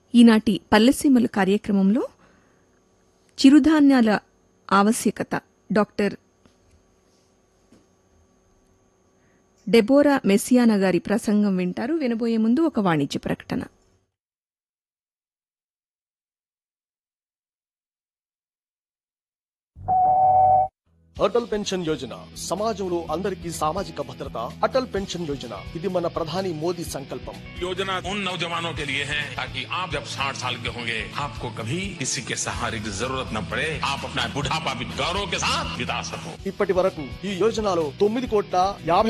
ఈనాటి పల్లెసీమలు కార్యక్రమంలో చిరుధాన్యాల ఆవశ్యకత డాక్టర్ డెబోరా మెస్సియానా గారి ప్రసంగం వింటారు. వినబోయే ముందు ఒక వాణిజ్య ప్రకటన. అటల్ పెన్షన్ యోజన సమాజంలో అందరికీ సామాజిక భద్రత. అటల్ పెన్షన్ యోజన ఇది మన ప్రధాని మోదీ సంకల్పం. योजना उन नौजवानों के लिए है ताकि आप जब 60 साल के होंगे आपको कभी किसी के सहारे की जरूरत न पड़े, आप अपना बुढ़ापा भी गौरव के साथ बिता सको. ఇప్పటి వరకు ఈ యోజనలో 9,50,00,000